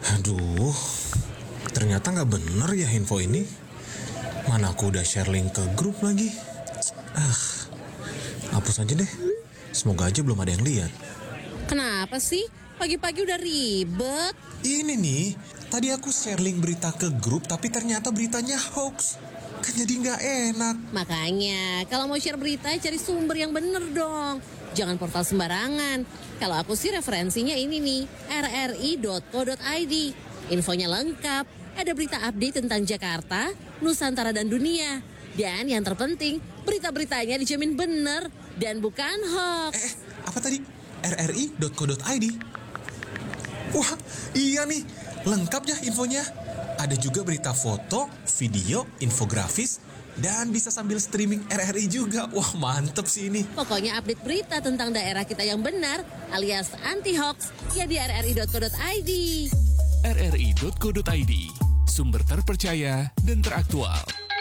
Aduh, ternyata nggak bener ya info ini. Mana aku udah share link ke grup lagi. Hapus aja deh. Semoga aja belum ada yang lihat. Kenapa sih? Pagi-pagi udah ribet. Ini nih, tadi aku share link berita ke grup tapi ternyata beritanya hoax. Kan jadi nggak enak. Makanya, kalau mau share berita, cari sumber yang bener dong. Jangan portal sembarangan. Kalau aku sih referensinya ini nih, rri.co.id. Infonya lengkap, ada berita update tentang Jakarta, Nusantara dan dunia. Dan yang terpenting, berita-beritanya dijamin bener dan bukan hoax. Apa tadi? rri.co.id. Wah, iya nih. Lengkap ya infonya. Ada juga berita foto, video, infografis, dan bisa sambil streaming RRI juga. Wah, mantep sih ini. Pokoknya update berita tentang daerah kita yang benar alias anti-hoax ya di rri.co.id. rri.co.id, sumber terpercaya dan teraktual.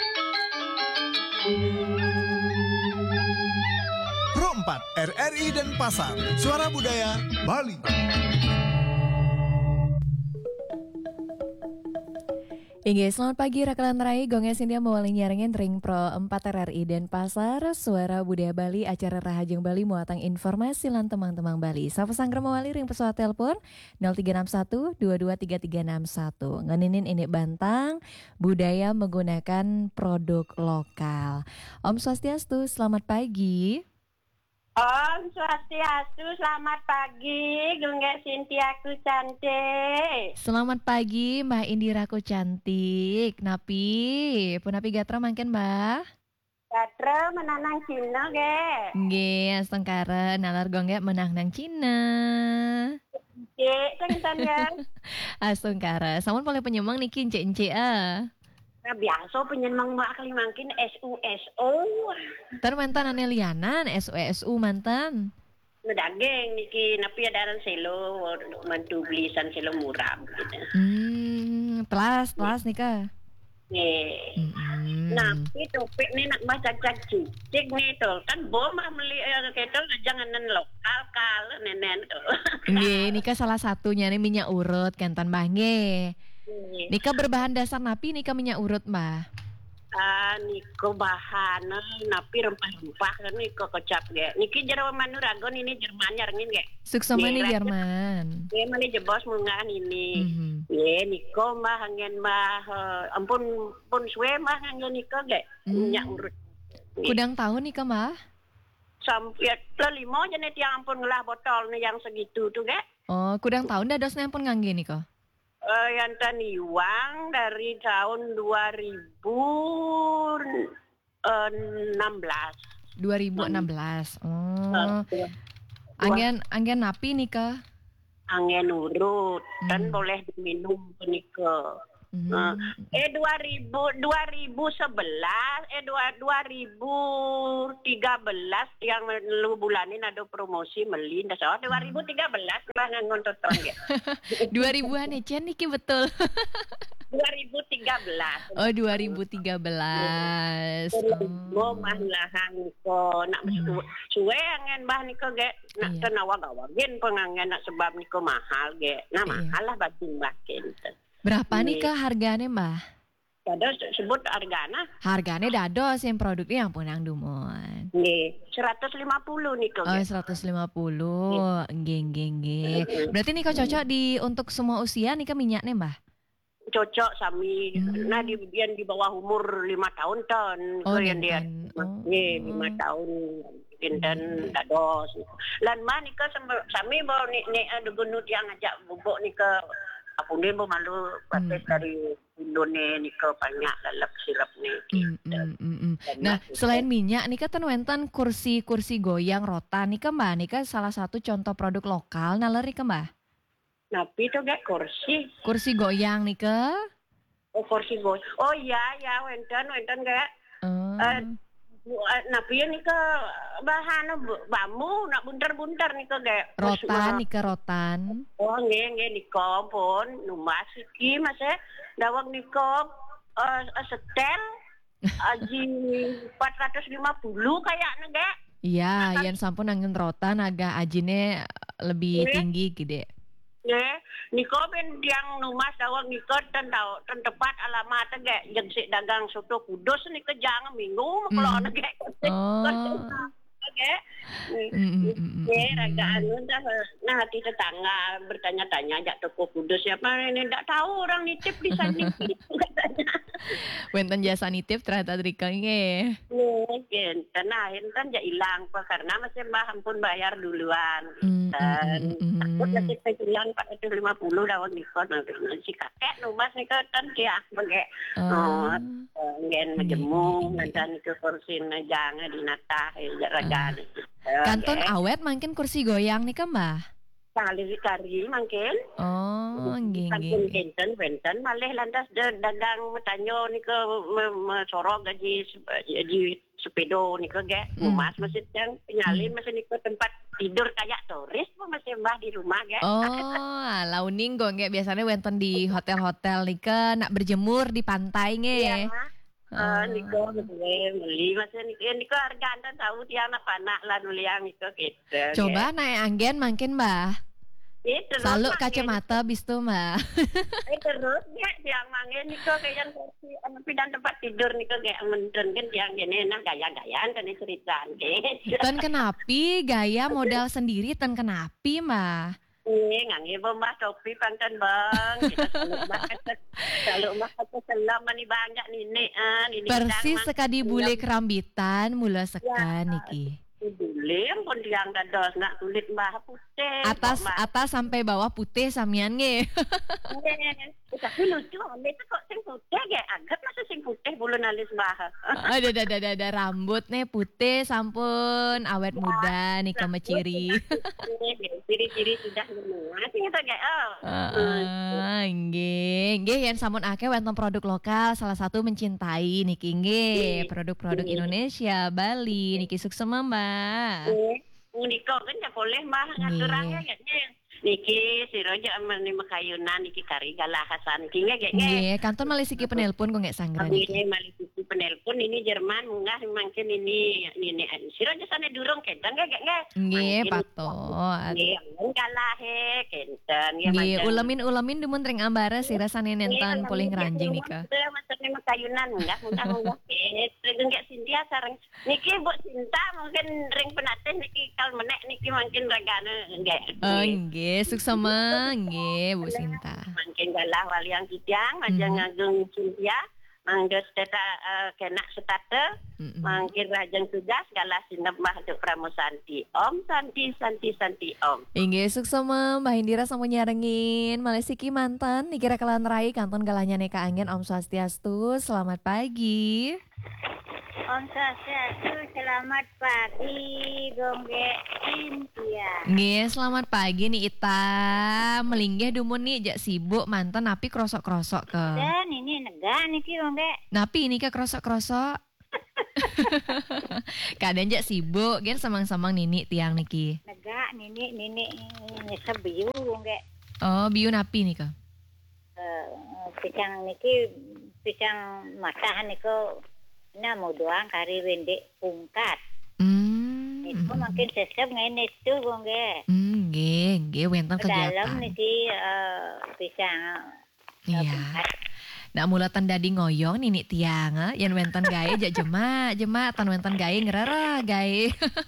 Pro 4 RRI dan Pasar, Suara Budaya Bali. Inge, selamat pagi Rakalan Rai, Gongnya Sindia mewali nyaringin Ring Pro 4 RRI dan Pasar, Suara Budaya Bali, acara Rahajeng Bali muatang informasi lan temang-temang Bali. Sapa sangger mewali ring pesawat telepon 0361 223361. Ngeninin ini Bantang, budaya menggunakan produk lokal. Om Swastiastu, selamat pagi. Om Swastiastu, selamat pagi, Gengge Sintiaku cantik. Selamat pagi Mbak Indiraku cantik. Napi, punapi gatra mangken Mbak? Gatra menanang Cina ge. Nggih, astengkara nalar gongge menang nang Cina. Cik, cengitan ya. Astengkara, samun boleh penyemang niki ence Nah, biasa penyemang mak kali mangkin SUSO. Ntar mantan ane lianan, SU mantan. Ngedaging niki napi adaran selo mantu belisan selo murah gitu. Telas nika. Nih. Napi topik nih nak baca cicik nih tuh. Kan bomah meli keto janganan lokal kal nenen tuh. Nggih, nika salah satunya nih minyak urut kentan bange. Nika berbahan dasar napi nika minyak urut Mbah. Niko bahan napi rempah-rempah kan niko kocap ge. Niki jero manuragon ini Jerman nyarengin ge. Suksema nih Jerman. Ye mali jebos mungan ini. Ye niko mah hangen mah ampun pun suwe mah hangen niko ge. Minyak urut. Kudang tahun nika Mbah? Sampai 5 jenis yang ampun ngelah botol nih yang segitu tuh ge. Oh, kudang tahun dah dosnya ampun ngangge niko. Yang taniwang dari tahun 2016. 2016. Oh. Anggen napi nika? Angin urut dan boleh diminum nika. 2011 yang lu bulanin ada promosi melin dah 2013 lah ngontot terang ya. 2000-an ya niki betul. 2013. Oh 2013. Mau mah lahang ko nak suwe angen bah niko ge nak tenawa-gawagen pengangen nak sebab niko mahal ge. Nah mahal lah batin-batin. Berapa nih harganya Mbah? Dados sebut hargana. Harganya dados yang produknya yang punang dumon. Nggih, 150 nih kok. Oh, 150. Nggih. Berarti nih kok cocok untuk semua usia nih minyaknya Mbah? Cocok sami. Nah di bawah umur 5 tahun ton. Oh, yang dia. Nggih, 5 tahun. Pinten dados. Lan mah nih sami bawa nih ada gunut yang ngajak bubuk nih ke aku dia malu pakai dari Indonesia nih ke banyak lalap sirap nih. Nah selain minyak nih kan wenten kursi goyang rotan nih Mbah nih salah satu contoh produk lokal naleri Mbah. Napi itu gak kursi goyang nih Oh kursi goyang. Oh iya wenten gak. Napi nih ke bahan bambu nak buntar nih ke gak. Rotan. Oh nggih niko pun numas iki Mas dawang niko setel aji 450 kayaknya gak. Iya, yang sampun angin rotan agak ajine lebih tinggi gede. Ya, niko ben yang numas dawang niko ten tepat alamat ge jeung si dagang soto kudus niko jangan minggu kalau ana ge. Raga anu dah nah hati tetangga bertanya-tanya ajak toko kudus siapa ini enggak tahu orang nitip di sana katanya. Wenten jasa nitip ternyata trikengnya. Mungkin karena akhirnya kan ya hilang karena masih mbah ampun bayar duluan. Dan takut masih pejulan 450 daun nikon si kakek numas nikah kan dia pakai ngen majemung dan ke kursi jangan dinatah raga. Kanton awet mungkin kursi goyang nih kan mbah? Kari mungkin. Oh, nggih. Benten malih lantas dagang metanyo nih ke sorok gaji sepedo nih ke ge mas masih yang penyalin masih nih ke tempat tidur kayak turis masih mbah di rumah ge. Oh, launing go nggak biasanya wenten di hotel-hotel nih ke nak berjemur di pantai nge. Iya. Niko beli masih niko harga anda tahu tiang apa nak lah dulu yang niko gitu. Coba naik anggen makin mbah. Selalu kacamata bis tuh mbak. Terus ya tiang manggen niko kayak kursi dan tempat tidur niko kayak menden kan tiang gini nah gaya-gayaan kan ceritaan gitu. Ten kenapi gaya modal sendiri ten kenapi mbak. Ngangi mbah topi pantan bang kita selalu makan selam mani banyak nini persis sekadi bule kerambitan mula sekan niki bule pun tiang dados nak kulit mbah putih atas sampai bawah putih samian nge. Tapi lucu ambil itu kok sing putih ya agak masa sing putih bulu alis mbah. Ada rambut nih putih sampun awet muda nih kamu ciri. Ciri-ciri sudah luas kita kayak nggih yen sampun akeh wonten produk lokal salah satu mencintai niki nggih produk-produk Indonesia Bali niki sukses Mbak. Niko kan ya boleh mbah ngaturane kayaknya niki siroja meni makayunan niki kari galahasan niki nggih kanton malih siki penelpon kok nggak sanggra niki malih siki penelpon ini Jerman munggah mungkin ini siroja sana durung kenten nggih patot nggih galahe kenten nggih ulamin demun ring ambara sirasane nenten pulih ngranjing nika masane makayunan munggah enggak Sintia sareng niki Bu Sinta mungkin ring penaten niki kal menek niki mungkin ragane enggak nggih suksema nggih Bu Sinta mungkin galah waliang kitiang aja ngageng Sintia mangga steta kena setate mangkir rajang tugas galah sinep mah de pramusanti om santi om nggih suksema Mbah Indira sampun nyarengin malesiki mantan dikira kelan rai kanton galanya neka angin Om Swastiastu selamat pagi. Om Swastiastu, selamat pagi, Gongge Cynthia. Nggih, selamat pagi nih Ita. Melinggih dumun nih jak sibuk mantan napi krosok-krosok ke. Dan ini nega niki Gongge. Napi ini ke krosok-krosok. Kadang jak sibuk, gen samang-samang nini tiang niki. Nega nini nyesep biu Gongge. Oh, biu napi nih ke? Pisang niki pisang matahan niko na mau doang kari wendek pungkat. Itu makin sesep ngene itu Gongge. Nggih wenten kegiatan. Dalam niki pisang. Iya. Nak mulatan dadi ngoyong nini tiang yen wenten gawe jak jema tan wenten gawe ngerara gawe.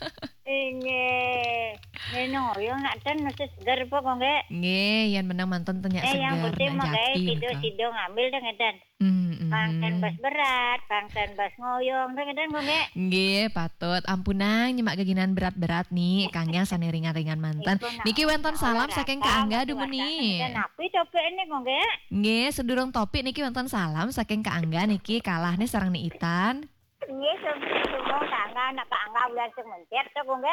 Ini ngoyong nak ten mesti segar po Gongge. Nggih, yen menang manten tanya segar. Yang penting mah gawe sido ngambil dah ngedan. Pangsen bas berat, pangsen bas ngoyong dah ngedan Gongge. Nggih, patut. Ampunang nyemak keginan berat-berat nih, kangyang sane ringan-ringan manten. Niki wenten salam saking Kak Angga dumeni. Napi topik ini Gongge? Nggih, sedurung topik niki wenten salam saking Kak Angga niki kalah nih sareng ni Itan. Nggih, semua Kak Angga ulah sing mencet tuh Gongge.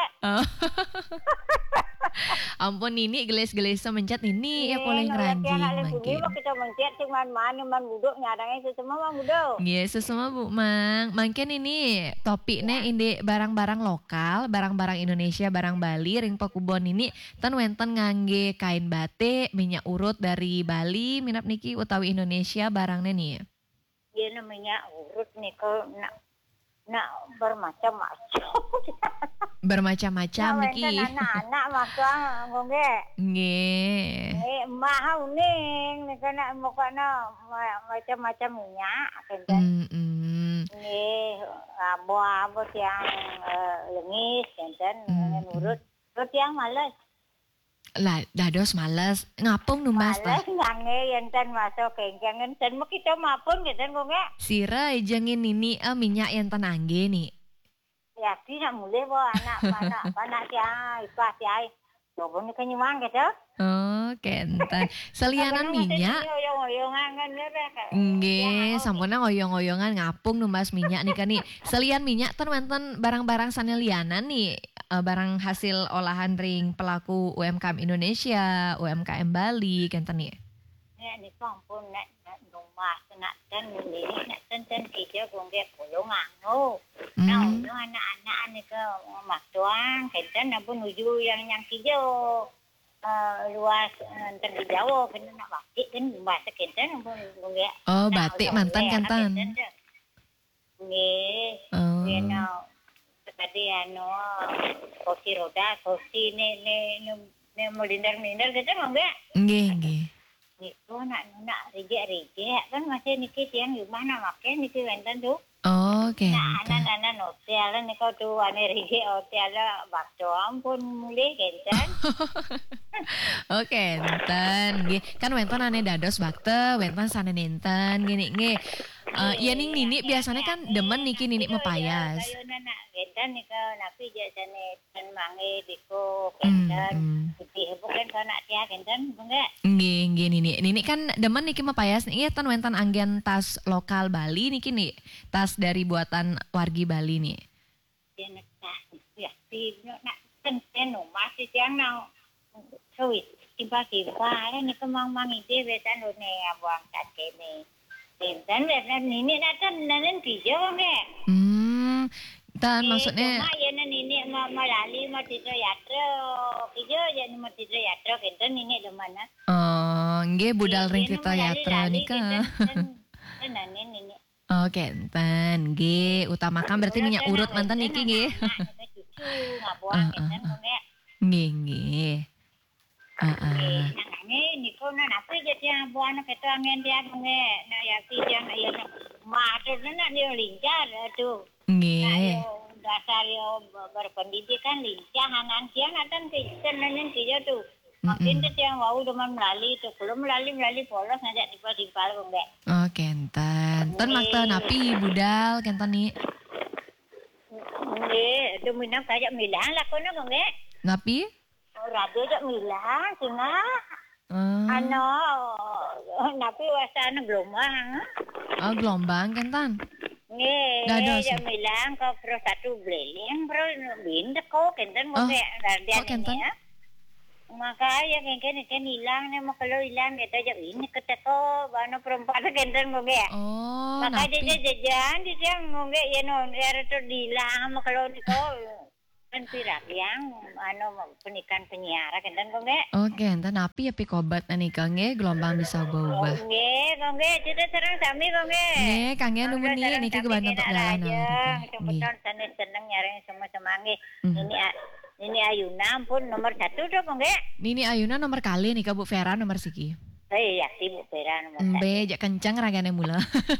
Ampun Nini gelis-gelis mencet Nini ya boleh ngeranjing makin. Kita mencet cuman man buduk nyarangnya semua Mang buduk. Yes, semua Bu Mang. Makin ini topiknya ini barang-barang lokal, barang-barang Indonesia, barang Bali, ring pakubon ini tan wenten ngangge kain batik, minyak urut dari Bali, minap niki utawi Indonesia barangnya nih. Iya namanya urut nih kok nak nak bermacam-macam. Bermacam-macam niki. Anak-anak makan ngongge. Nggih. Mahal ning nak mukana macam-macam minyak kenten. Nggih, abo yang lengis kenten nurut. Terus yang malas. Lah dados males ngapung nu Mas tah. Malas ngange enten masuk kengkeng enten mah kita mapun kenten ngongge. Sira jengin nini minyak yang tenangge nih. Ya tidak mulai bawa anak siapa ipah siapa. Coba ni kenyuman gitu. Oh, kentan. Selianan minyak. Oyong-oyongan kan nggih, sampuna oyong-oyongan ngapung nu Mas minyak nih kan nih. Selian minyak ten wonten barang-barang sanelianan nih. Barang hasil olahan ring pelaku UMKM Indonesia, UMKM Bali kenten nih. Ya ni sampun nak rumah nak ten ni nak ten kerja gongge polongan. Nah, anak-anak ni ke mak tuang kenten pun uju yang hijau. Luas enten di Jawa kena nak batik kan bahasa kenten pun gongge. Oh, batik mantan kenten. Nggih. Kena tadi kursi roda, kursi ni melindar-melindar gitu gongge. Nggih. Itu nak rejek kan masih niki tiang rumah nak makan niki wenten tu. Oh, kenten. Nah, anak-anak hotel ni kau tu ane rejek hotel bakso ampun mulai kenten. Oh, kenten. Nggih, kan wenten ane dados bakte, wenten sane nenten gini nggih. Ya ning nini biasanya kan demen niki nini mepayas. Ayo nak kenten nika napi jasane ten mangi diko kenten. Putih bukan kau nak tia kenten enggak? Nggih nini kan demen niki mepayas nih tan wenten anggen tas lokal Bali niki nih. Tas dari buatan wargi Bali nih. Dia nak ya nak kenten masih siang nang sawit tiba-tiba ni kemang-mang ide besan ne abuang kat kene. Dan nini datang nanen kijau ke? Dan maksudnya cuma ya nini malali matitra yatra kijau jadi matitra yatra kenten nini di mana? Oh, nggih budal ring Tita Yatra nika. Nanen nini. Oh, kenten nggih utamakan berarti minyak urut mantan niki nggih. Cucu ngabuang kenten nggih. Nggih. Ni kau nak apa je dia buat anak itu angin dia nge nak ya dia nak ya macam nak dia lincah tu. Nggih. Dasar yo berpendidikan lincah anak dia natan kita nanti dia tu. Makin tu yang wau deman melalui tu belum melalui polos ngajak tiba-tiba nge. Oh, kenten. Ten makta napi budal kenten ni. Nggih, tu minang kajak milang lah kono nge. Napi? Radio jak milang singa. Napi wasana gelombang. Oh, gelombang kenten. Nggih, Dados. jak milang kau pro satu beliling pro binda kau kenten mo dia kenten. Maka ya kengken hilang nih kalau hilang kita jak ini keteko bano perempuan kenten mo ge. Oh, maka napi. jajan dia mo ge ya no era tu hilang kalau ni kau kan pirak yang penikan penyiara kenten mo ge. Oh, kenten napi api kobat na nika nggih gelombang bisa ubah-ubah. Nggih, kita terang sami nggih. Nggih, kangge nu meni niki ke Bandung perjalanan. Kebetulan seneng nyari sama-sama nggih. Ini Ayuna pun nomor 1 tuh nggih. Nini Ayuna nomor kali nih Bu Vera nomor siki. Iya, si Bu Vera nomor 1. Be jak kencang ragane mula.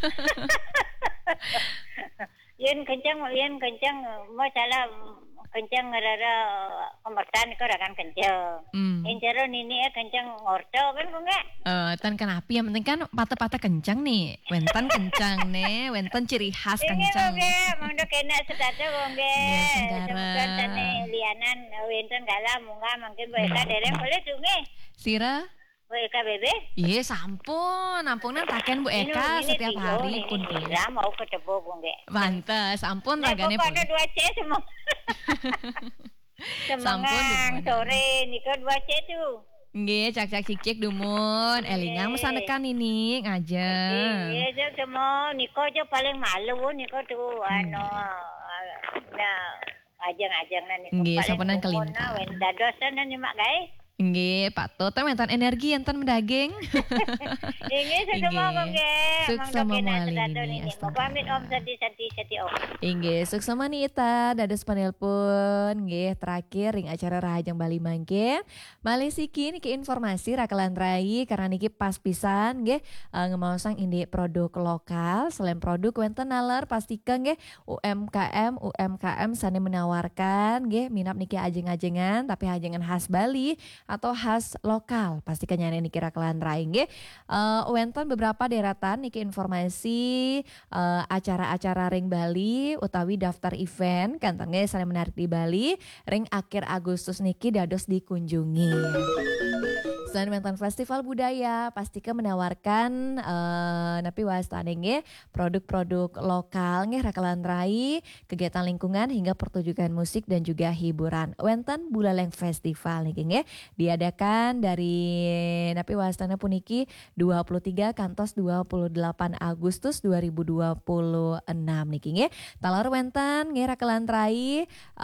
Yen kencang masalah kencang ngarara kemertan ko rakan kencang. Injero nini kencang ngorto kan nggih. Tan kenapa yang penting kan pata-pata kencang nih. Wenten kencang nih, wenten ciri khas kencang. Nggih, mangga kena sedate nggih. Senggara. Tane lianan wenten gala munggah mungkin mereka dereng boleh tuh nggih. Sira? Bu Eka Bebe? Iya sampun, ampunan taken Bu Eka setiap hari pun ya mau ke Tebo nggih. Pantes, ampun ragane pun. Ada 2C semua. Semangang sore niko 2C tuh. Nggih, cak-cak cik-cik dumun. Elingang mesanekan ini ngajeng. Iya, semua niko aja paling malu niko tuh nah ajang-ajang niko. Nggih, sampeyan kelintas. Dadosan nyimak guys. Nggih, patut enten energi enten mendaging. Inggih sedema kongge. Suksama malih ini. Pamit Om Sadi Om. Inggih, suksama nih Ita, dados panelpun nggih terakhir ring acara Rahajang Bali mangke. Malih siki niki informasi rakalan rai karena niki pas pisan nggih ngemaosang indi produk lokal. Selain produk wenten naler pastikan nggih UMKM sane menawarkan nggih minap niki ajeng-ajengan tapi ajengan khas Bali atau khas lokal. Pastikan nyane niki rakalan rai nggih. Wenten beberapa deretan niki informasi acara-acara ring Bali utawi daftar event kantangnya sana menarik di Bali ring akhir Agustus niki dados dikunjungi. Selain Mentan Festival Budaya, pastikan menawarkan napi wastane nggih produk-produk lokal nggih rakalan rai, kegiatan lingkungan hingga pertunjukan musik dan juga hiburan. Wenten Buleleng Festival niki nggih diadakan dari napi wastane puniki 23 kantos 28 Agustus 2026 niki nggih. Talar wenten nggih rakalan rai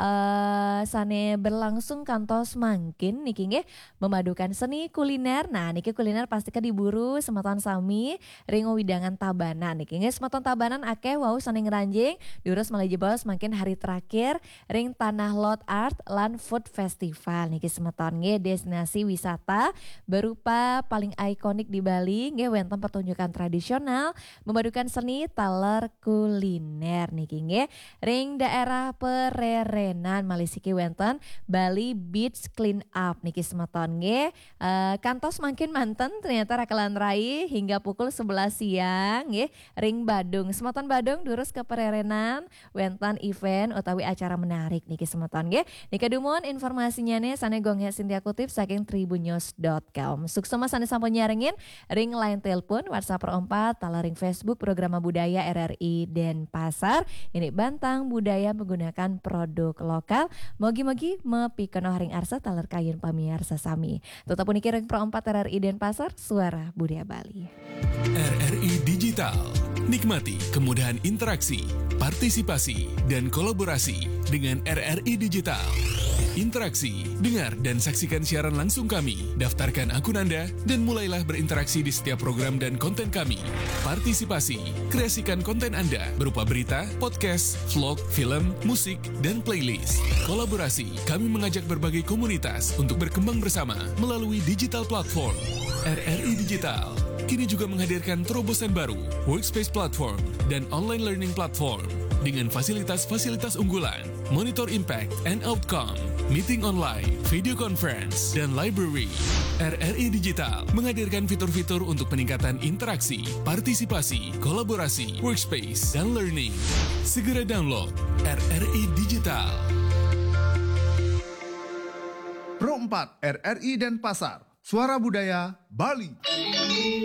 sane berlangsung kantos mangkin niki nggih memadukan seni kuliner. Nah niki kuliner pastikan diburu semeton sami ring widangan tabanan niki nggih semeton tabanan akeh wau sane ngranjing diurus malih jebos makin hari terakhir ring Tanah Lot Art lan Food Festival niki semeton nggih destinasi wisata berupa paling ikonik di Bali nggih wenten pertunjukan tradisional memadukan seni taler kuliner niki nggih ring daerah pererenan malih siki wenten Bali Beach Clean Up niki semeton nggih kantos makin manten ternyata rakalan rai hingga pukul 11 siang nggih ring Badung semeton Badung durus ke pererenan wenten event utawi acara menarik niki semeton nggih nika dumon informasinya nih sane gongnya Sintia kutip saking tribunnews.com suksema sane sampun nyaringin ring line telepon WhatsApp 4 talaring Facebook Programa Budaya RRI Denpasar ini Bantang Budaya menggunakan produk lokal mogi-mogi mepikeun ring arsa taler kayun pamiarsa sami tetap puniki ring Pro 4 RRI Denpasar Suara Budaya Bali. RRI Digital. Nikmati kemudahan interaksi, partisipasi, dan kolaborasi dengan RRI Digital. Interaksi, dengar dan saksikan siaran langsung kami, daftarkan akun Anda, dan mulailah berinteraksi di setiap program dan konten kami. Partisipasi, kreasikan konten Anda berupa berita, podcast, vlog, film, musik, dan playlist. Kolaborasi, kami mengajak berbagai komunitas untuk berkembang bersama melalui digital platform. RRI Digital kini juga menghadirkan terobosan baru, workspace platform, dan online learning platform dengan fasilitas-fasilitas unggulan, monitor impact and outcome, meeting online, video conference, dan library. RRI Digital menghadirkan fitur-fitur untuk peningkatan interaksi, partisipasi, kolaborasi, workspace, dan learning. Segera download RRI Digital. Pro 4 RRI Denpasar, Suara Budaya Bali.